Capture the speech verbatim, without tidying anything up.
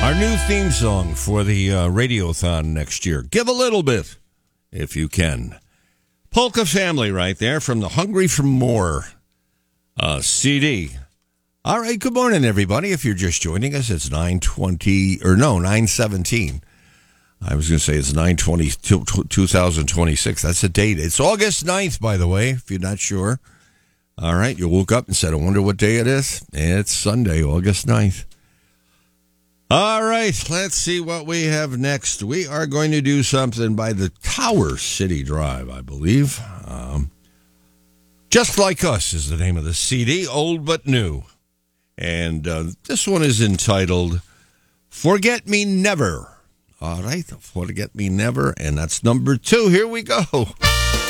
Our new theme song for the uh, Radiothon next year. Give a little bit, if you can. Polka Family right there from the Hungry for More uh, C D. All right, good morning, everybody. If you're just joining us, it's nine twenty, or no, nine seventeen. I was going to say it's nine twenty, two thousand twenty-six. That's the date. It's August ninth, by the way, if you're not sure. All right, you woke up and said, I wonder what day it is. It's Sunday, August ninth. All right, let's see what we have next. We are going to do something by the Tower City Drive, I believe. Um, Just Like Us is the name of the C D, old but new. And uh, this one is entitled Forget Me Never. All right, Forget Me Never, and that's number two. Here we go.